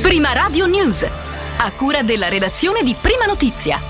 Prima Radio News, a cura della redazione di Prima Notizia.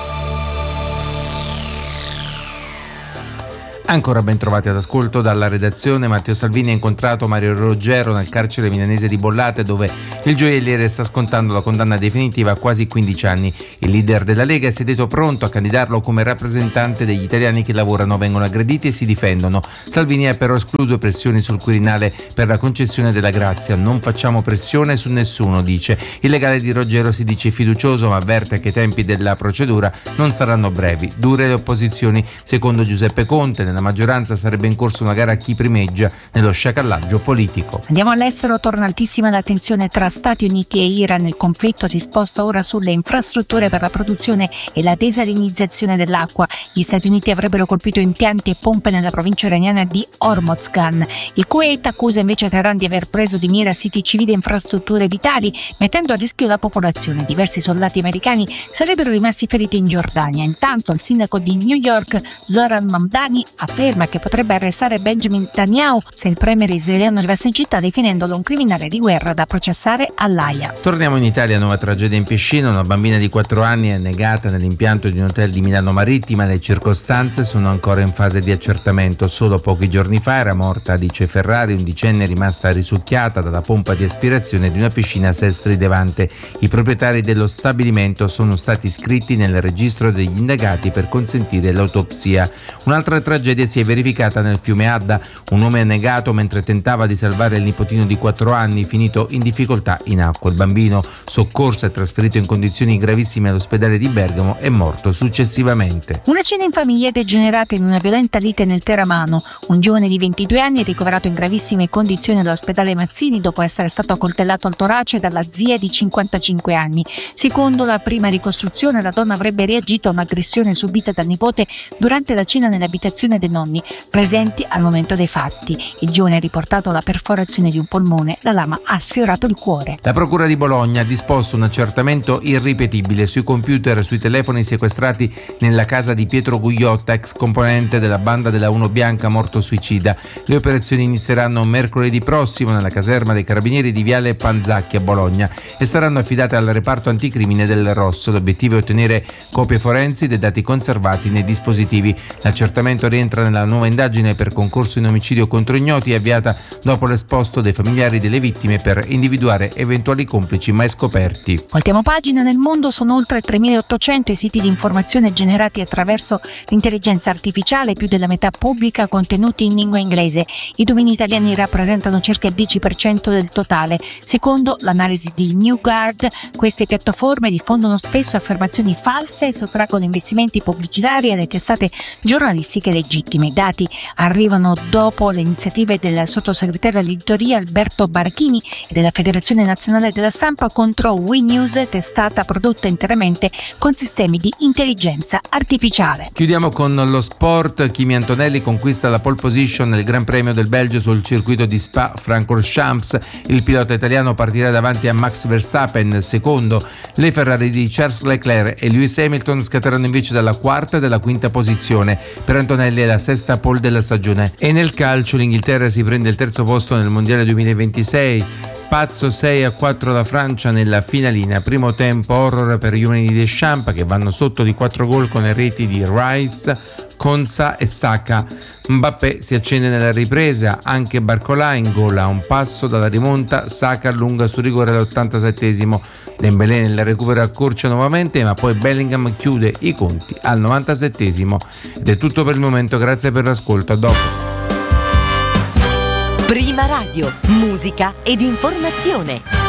Ancora ben trovati all'ascolto dalla redazione. Matteo Salvini ha incontrato Mario Roggero nel carcere milanese di Bollate, dove il gioielliere sta scontando la condanna definitiva a quasi 15 anni. Il leader della Lega si è detto pronto a candidarlo come rappresentante degli italiani che lavorano, vengono aggrediti e si difendono. Salvini ha però escluso pressioni sul Quirinale per la concessione della grazia. Non facciamo pressione su nessuno, dice. Il legale di Roggero si dice fiducioso, ma avverte che i tempi della procedura non saranno brevi. Dure le opposizioni. Secondo Giuseppe Conte, nella maggioranza sarebbe in corso una gara a chi primeggia nello sciacallaggio politico. Andiamo all'estero. Torna altissima la tensione tra Stati Uniti e Iran. Il conflitto si sposta ora sulle infrastrutture per la produzione e la desalinizzazione dell'acqua. Gli Stati Uniti avrebbero colpito impianti e pompe nella provincia iraniana di Hormozgan. Il Kuwait accusa invece Teheran di aver preso di mira siti civili e infrastrutture vitali, mettendo a rischio la popolazione. Diversi soldati americani sarebbero rimasti feriti in Giordania. Intanto il sindaco di New York, Zoran Mamdani, afferma che potrebbe arrestare Benjamin Netanyahu se il premier israeliano arrivasse in città, definendolo un criminale di guerra da processare all'Aia. Torniamo in Italia. Nuova tragedia in piscina. Una bambina di 4 anni è annegata nell'impianto di un hotel di Milano Marittima. Le circostanze sono ancora in fase di accertamento. Solo pochi giorni fa era morta Alice Ferrari, undicenne rimasta risucchiata dalla pompa di aspirazione di una piscina a Sestri Devante. I proprietari dello stabilimento sono stati iscritti nel registro degli indagati per consentire l'autopsia. Un'altra tragedia si è verificata nel fiume Adda. Un uomo è annegato mentre tentava di salvare il nipotino di 4 anni, finito in difficoltà in acqua. Il bambino, soccorso e trasferito in condizioni gravissime all'ospedale di Bergamo, è morto successivamente. Una cena in famiglia è degenerata in una violenta lite nel Teramano. Un giovane di 22 anni è ricoverato in gravissime condizioni all'ospedale Mazzini dopo essere stato accoltellato al torace dalla zia di 55 anni. Secondo la prima ricostruzione, la donna avrebbe reagito a un'aggressione subita dal nipote durante la cena nell'abitazione dei nonni presenti al momento dei fatti. Il giovane ha riportato la perforazione di un polmone, la lama ha sfiorato il cuore. La procura di Bologna ha disposto un accertamento irripetibile sui computer e sui telefoni sequestrati nella casa di Pietro Gugliotta, ex componente della banda della Uno Bianca morto suicida. Le operazioni inizieranno mercoledì prossimo nella caserma dei Carabinieri di Viale Panzacchi a Bologna e saranno affidate al reparto anticrimine del Rosso. L'obiettivo è ottenere copie forensi dei dati conservati nei dispositivi. L'accertamento rientra nella nuova indagine per concorso in omicidio contro ignoti avviata dopo l'esposto dei familiari delle vittime per individuare eventuali complici mai scoperti. Voltiamo pagina. Nel mondo sono oltre 3.800 i siti di informazione generati attraverso l'intelligenza artificiale, più della metà pubblica contenuti in lingua inglese. I domini italiani rappresentano circa il 10% del totale. Secondo l'analisi di Newgard, queste piattaforme diffondono spesso affermazioni false e sottraggono investimenti pubblicitari alle testate giornalistiche legittime. I dati arrivano dopo le iniziative del sottosegretario all'editoria Alberto Barachini e della Federazione Nazionale della Stampa contro WeNews, testata prodotta interamente con sistemi di intelligenza artificiale. Chiudiamo con lo sport. Kimi Antonelli conquista la pole position nel Gran Premio del Belgio sul circuito di Spa-Francorchamps. Il pilota italiano partirà davanti a Max Verstappen, secondo. Le Ferrari di Charles Leclerc e Lewis Hamilton scatteranno invece dalla quarta e dalla quinta posizione. Per Antonelli è la sesta pole della stagione. E nel calcio l'Inghilterra si prende il terzo posto nel Mondiale 2026. Pazzo 6-4 la Francia nella finalina. Primo tempo horror per gli uomini di Deschamps, che vanno sotto di 4 gol con le reti di Rice, Konsa e Saka. Mbappé si accende nella ripresa, anche Barcola in gol a un passo dalla rimonta. Saka allunga su rigore all'87esimo. Dembélé nel recupero accorcia nuovamente, ma poi Bellingham chiude i conti al 97esimo. Ed è tutto per il momento, grazie per l'ascolto, a dopo. Prima Radio, musica ed informazione.